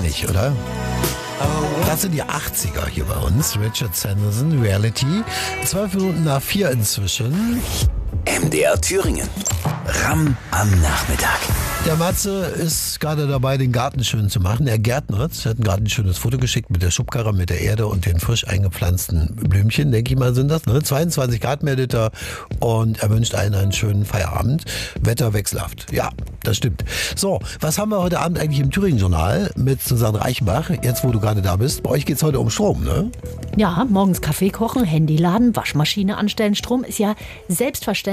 nicht, oder? Das sind die 80er hier bei uns. Richard Sanderson, Reality. 12 Minuten nach 4 inzwischen. MDR Thüringen. Ramm am Nachmittag. Der Matze ist gerade dabei, den Garten schön zu machen. Er gärtnert. Er hat gerade ein schönes Foto geschickt mit der Schubkarre, mit der Erde und den frisch eingepflanzten Blümchen, denke ich mal, sind das. Ne? 22 Grad meldet er und er wünscht allen einen schönen Feierabend. Wetter wechselhaft. Ja, das stimmt. So, was haben wir heute Abend eigentlich im Thüringen-Journal mit Susanne Reichenbach? Jetzt, wo du gerade da bist. Bei euch geht's heute um Strom, ne? Ja, morgens Kaffee kochen, Handy laden, Waschmaschine anstellen. Strom ist ja selbstverständlich